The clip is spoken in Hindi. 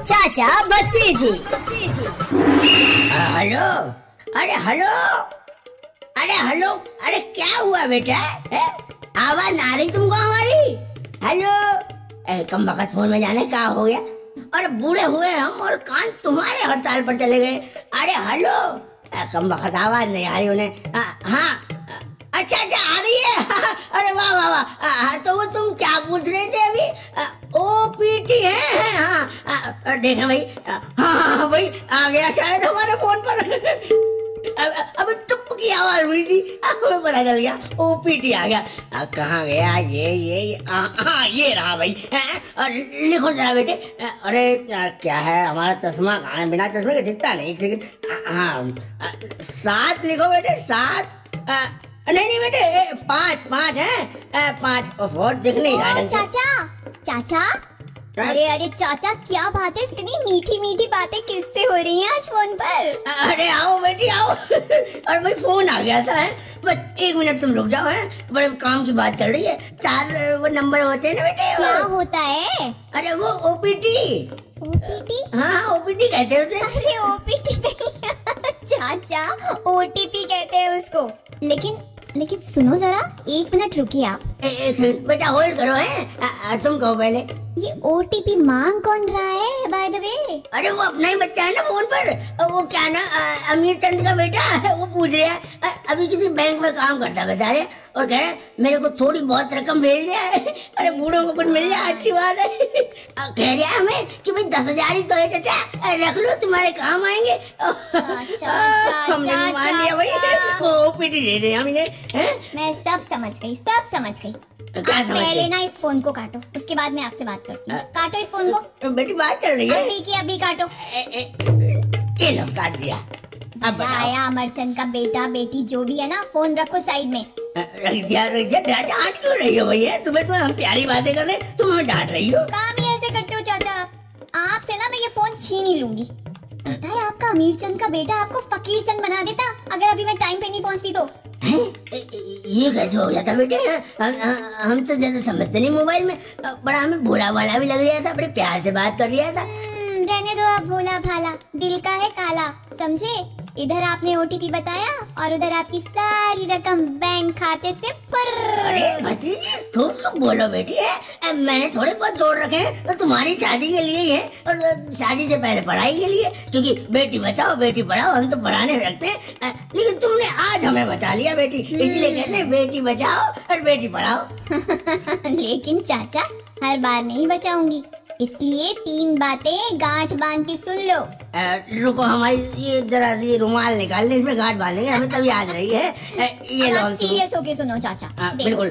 चाचा भतीजी। हेलो, अरे हेलो, अरे हेलो, अरे क्या हुआ बेटा? आवाज ना रही तुमको हमारी? हेलो, कम वक्त फोन में जाने क्या हो गया? अरे बूढ़े हुए हम और कान तुम्हारे हड़ताल पर चले गए। अरे हेलो, कम वक्त आवाज नहीं आ रही उन्हें। हाँ, अच्छा आ रही है। अरे वाह वाह वाह। तो वो तुम क्या पूछ रहे थे अभी? ओपीटी है। हाँ देखा भाई। हाँ भाई आ गया शायद हमारे फोन पर। अब टुप की आवाज हुई थी, हमें पता चल गया ओपीटी आ गया। कहाँ गया ये ये रहा भाई। लिखो जरा बेटे। अरे क्या है, हमारा चश्मा कहाँ है? बिना चश्मे के दिखता नहीं। हाँ 7 लिखो बेटे, 7। नहीं बेटे 5 है। 5 और दिख नहीं रहा है। चाचा अरे चाचा क्या बात है, इतनी मीठी मीठी बातें किससे हो रही हैं आज फोन पर? अरे आओ बेटी आओ। और भाई फोन आ गया था। बस 1 मिनट तुम रुक जाओ। बड़े काम की बात चल रही है। 4 वो नंबर होते हैं ना बेटे। क्या होता है? अरे वो ओपीटी। हाँ ओपीटी कहते हैं उसे। अरे ओपीटी नहीं चाचा, ओटीपी कहते हैं उसको। लेकिन सुनो जरा, 1 मिनट रुकिए आप। बेटा होल्ड करो। है तुम कहो पहले। ये ओटीपी मांग कौन रहा है बाय द वे? अरे वो अपना ही बच्चा है ना फोन पर। वो क्या ना अमीर चंद का बेटा है। वो पूछ रहा है, अभी किसी बैंक में काम करता है बता रहे, और कह रहे मेरे को थोड़ी बहुत रकम भेज रहा है। अरे बूढ़ों को कुछ मिल जाए अच्छी बात है। कह रहा है हमें कि भाई 10,000 ही तो है चाचा, रख लो तुम्हारे काम आएंगे। हमने मान लिया भाई। वो ओपीटी दे दे हमने। मैं सब समझ गई। पहले ना इस फोन को काटो, उसके बाद मैं आपसे बात करती हूँ। काटो इस फोन को। बेटी बात चल रही है। अभी काटो। ये लो काट दिया। अब आया अमरचंद का बेटा बेटी जो भी है ना, फोन रखो साइड में। रख दिया। डांट क्यों रही हो भैया? सुबह तुम्हें हम प्यारी बातें कर रहे, तुम हमें डांट रही हो। काम ही ऐसे करते हो चाचा। आपसे ना मैं ये फोन छीन ही लूंगी। पता है आपका अमीर चंद का बेटा आपको फकीर चंद बना देता अगर अभी मैं टाइम पे नहीं पहुंचती तो। ये कैसे हो गया था बेटे? हम तो ज्यादा समझते नहीं मोबाइल में। बड़ा हमें भोला भाला भी लग रहा था, बड़े प्यार से बात कर रहा था। रहने दो आप भोला भाला, दिल का है काला, समझे? इधर आपने ओटीपी बताया और उधर आपकी सारी रकम बैंक खाते से पर। अरे भतीजी खूब बोलो बेटी। मैंने थोड़े बहुत जोड़ रखे हैं तो तुम्हारी शादी के लिए ही है, और शादी से पहले पढ़ाई के लिए, क्योंकि बेटी बचाओ बेटी पढ़ाओ हम तो पढ़ाने रखते हैं। लेकिन तुमने आज हमें बचा लिया बेटी, इसलिए कहते हैं बेटी बचाओ और बेटी पढ़ाओ। लेकिन चाचा हर बार नहीं बचाऊंगी, इसलिए 3 बातें गांठ बांध के सुन लो। रुको, हमारी ये जरा सी रुमाल निकाल ले, इसमें गांठ बांधेंगे, हमें तब याद रही है। ये लो। सीरियस होके सुनो चाचा। बिल्कुल।